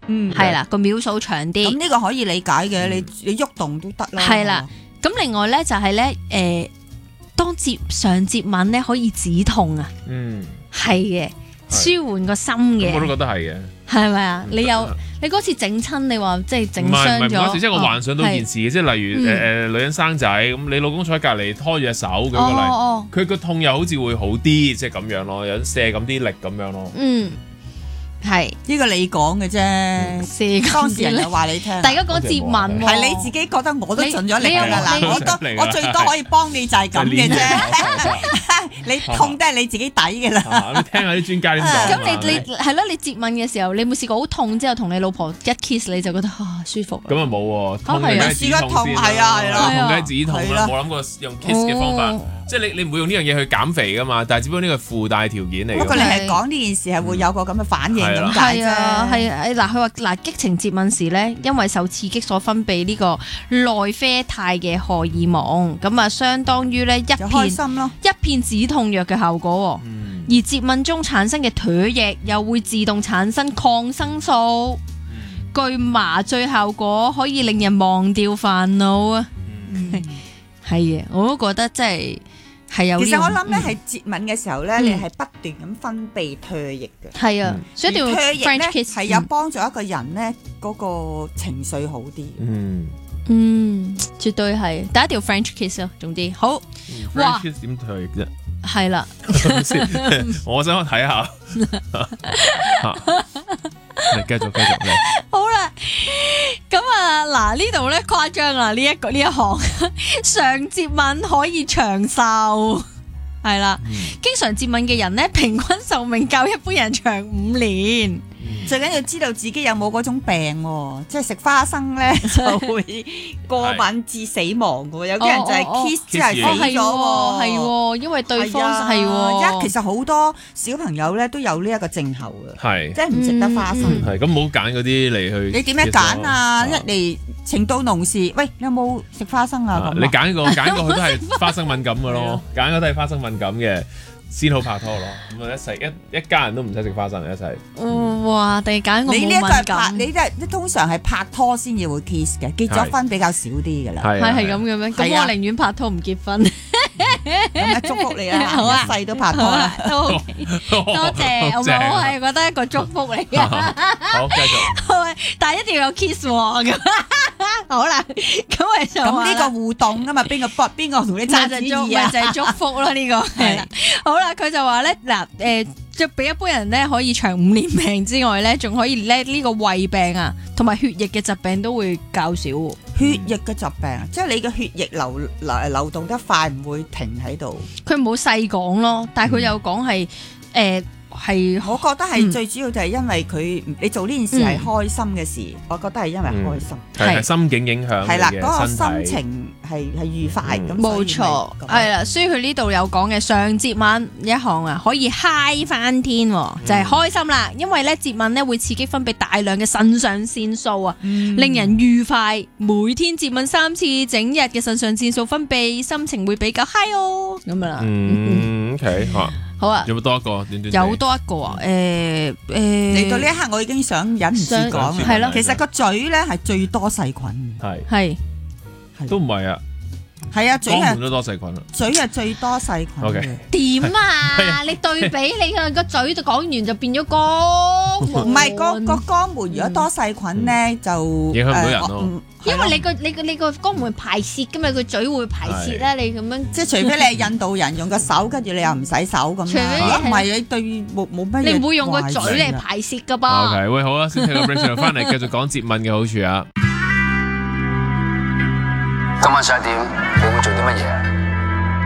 係啦，個秒數長啲。 咁呢個可以理解嘅，你喐動都得啦。 係啦，咁另外咧就係咧當上接吻咧可以止痛啊，係嘅，舒緩個心嘅。 我都覺得係嘅， 係咪啊？你嗰次整親，你話即係整傷咗？ 唔係嗰次，即係我幻想到件事嘅，即係例如女人生仔咁，你老公坐喺隔離拖住隻手，舉個例，佢個痛又好似會好啲，即係咁樣咯，有射咁啲力咁樣咯。 係呢個你講嘅啫，當事人就話你聽。 大家講接吻係你自己覺得我都盡咗力㗎啦，嗱，我最多可以幫你就係咁嘅啫。你痛都係你自己抵嘅啦。 你聽下啲專家點講。 咁你係咯？你接吻嘅時候，你有冇試過好痛之後同你老婆一 kiss 你就覺得舒服？ 咁啊冇喎，痛你試過痛係啊係啦， 痛梗係止痛啦，冇諗過用 kiss 嘅方法。即係你唔會用呢樣嘢去減肥噶嘛，但係只不過呢個係附帶條件嚟。 不過你係講呢件事係會有個咁嘅反應咁解啫。 係啊，嗱，佢話嗱，激情接吻時咧，因為受刺激所分泌呢個內啡肽嘅荷爾蒙，咁啊相當於咧一片止痛藥嘅效果。而接吻中產生嘅唾液又會自動產生抗生素，具麻醉效果，可以令人忘掉煩惱啊。係嘅，我都覺得真係。其實我諗咧係接吻嘅時候咧，你係不斷咁分泌唾液嘅。 係啊，所以一定要 French kiss 係有幫助一個人咧嗰個情緒好啲。 絕對係，第一條 French kiss 咯，總之好。 French kiss 點唾液啫？ 係啦， 我想睇下。你繼續嚟。 好啦，咁啊嗱，呢度咧誇張啦，呢一行常接吻可以長壽，係啦，經常接吻嘅人咧，平均壽命較一般人長5年。 最緊要知道自己有冇嗰種病，即係食花生咧就會過敏至死亡嘅。有啲人就係 kiss 之後死咗。 係，因為對方係。 其實好多小朋友咧都有呢一個症候嘅，即係唔食得花生。 係咁，唔好揀嗰啲嚟去。 你點樣揀啊？一嚟情到濃時，喂，你有冇食花生啊？咁你揀過佢都係花生敏感嘅咯，揀個都係花生敏感嘅。先好拍拖咯，咁啊一家人都唔使食花生一齊。 哇！定係揀我冇敏感。 你通常係拍拖先至會 kiss 嘅，結咗婚比較少啲嘅啦。 係咁嘅咩？咁我寧願拍拖唔結婚。 咁啊，祝福你啦，好啊，一世都拍拖啦。 多謝，我係覺得一個祝福嚟嘅。 好，繼續。 但係一定要有 kiss 喎咁。好啦，咁我就咁呢個互動噶嘛，邊個同你揸主意啊？ 就係祝福咯，呢個係啦。好啦，佢就話咧嗱，就比一般人咧可以長5年命之外咧，仲可以咧呢個胃病啊，同埋血液嘅疾病都會較少。 血液嘅疾病，即係你嘅血液流動得快，唔會停喺度。 佢冇細講咯，但係佢有講係係， 我覺得係最主要就係因為你做呢件事係開心嘅事，我覺得係因為開心， 係心境影響係啦，嗰個心情係愉快咁。 冇錯，係啦，所以佢呢度有講嘅上接吻一項啊，可以嗨翻天，就係開心啦，因為咧接吻咧會刺激分泌大量嘅腎上腺素啊，令人愉快。每天接吻3次，整日嘅腎上腺素分泌，心情會比較嗨哦，咁啊啦。 OK， 好啊， 有冇多一個？ 有多一個啊？ 嚟到呢一刻，我已經想忍唔住講， 係咯。 其實個嘴咧係最多細菌， 係都唔係啊， 係啊，嘴係都多細菌啦， 嘴係最多細菌嘅。 點啊？你對比你個嘴就講完就變咗肛門， 唔係個肛門如果多細菌咧就影響唔到人咯。 因為你個肛門排泄噶嘛，個嘴會排泄啦。你咁樣即係除非你係印度人用個手，跟住你又唔洗手咁樣。如果唔係你對冇乜嘢， 你唔會用個嘴嚟排泄噶噃。 OK，喂，好啊，先睇個 break 翻嚟繼續講接吻嘅好處啊。 今晚11點，你會做啲乜嘢？